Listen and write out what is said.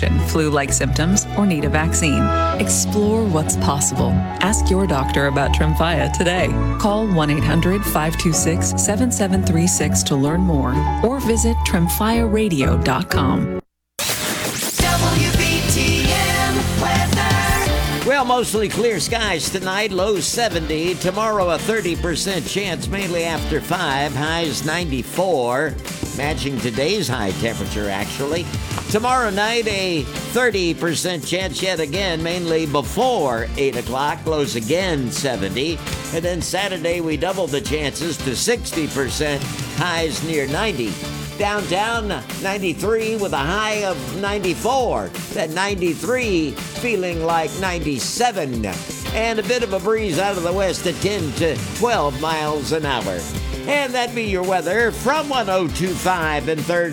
infection, flu-like symptoms, or need a vaccine. Explore what's possible. Ask your doctor about Tremfya today. Call 1-800-526-7736 to learn more or visit TremfyaRadio.com. WBTM weather. Well, mostly clear skies tonight, low 70. Tomorrow, a 30% chance, mainly after 5. Highs 94, matching today's high temperature, actually. Tomorrow night, a 30% chance yet again, mainly before 8 o'clock, lows again 70. And then Saturday, we double the chances to 60%, highs near 90. Downtown, 93 with a high of 94. That 93 feeling like 97. And a bit of a breeze out of the west at 10 to 12 miles an hour. And that'd be your weather from 1025 and 3rd